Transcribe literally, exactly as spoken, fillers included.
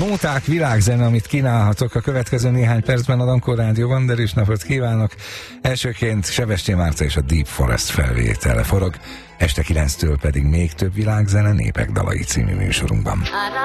Nóták, világzene, amit kínálhatok a következő néhány percben a Dankor Rádióban, de is napot kívánok. Elsőként Sebestyén Márta és a Deep Forest felvétele forog, este kilenctől pedig még több világzene, Népek dalai című műsorunkban.